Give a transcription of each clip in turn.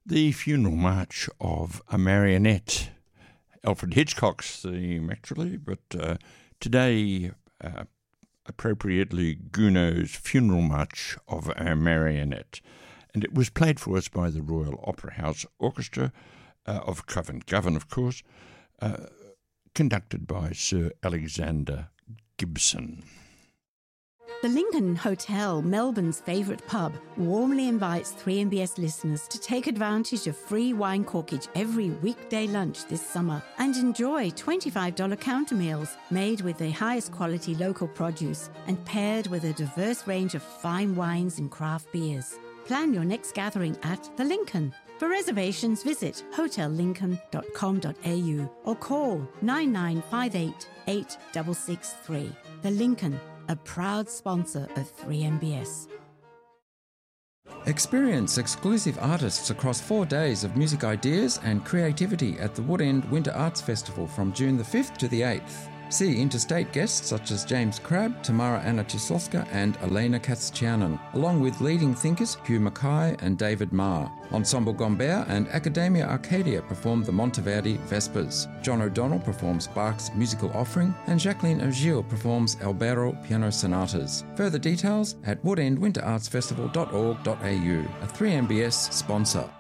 The Funeral March of a Marionette. Alfred Hitchcock's theme, actually, but today, appropriately, Gounod's Funeral March of a Marionette. And it was played for us by the Royal Opera House Orchestra of Covent Garden, of course, conducted by Sir Alexander Gibson. The Lincoln Hotel, Melbourne's favourite pub, warmly invites 3MBS listeners to take advantage of free wine corkage every weekday lunch this summer and enjoy $25 counter meals made with the highest quality local produce and paired with a diverse range of fine wines and craft beers. Plan your next gathering at The Lincoln. For reservations, visit hotellincoln.com.au or call 9958 8663. The Lincoln, a proud sponsor of 3MBS. Experience exclusive artists across 4 days of music ideas and creativity at the Woodend Winter Arts Festival from June the 5th to the 8th. See interstate guests such as James Crabb, Tamara Anna Chislovska and Elena Katsianen, along with leading thinkers Hugh Mackay and David Marr. Ensemble Gombert and Academia Arcadia perform the Monteverdi Vespers. John O'Donnell performs Bach's Musical Offering and Jacqueline Ogil performs Albero Piano Sonatas. Further details at woodendwinterartsfestival.org.au, a 3MBS sponsor.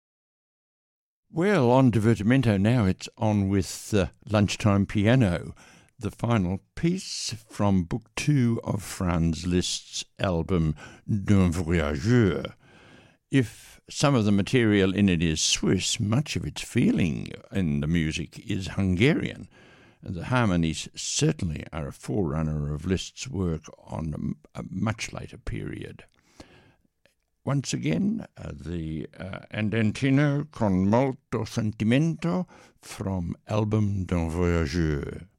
Well, on Divertimento now, it's on with Lunchtime Piano, the final piece from Book 2 of Franz Liszt's album D'un Voyageur. If some of the material in it is Swiss, much of its feeling in the music is Hungarian. The harmonies certainly are a forerunner of Liszt's work on a much later period. Once again, the Andantino con molto sentimento from album D'un Voyageur.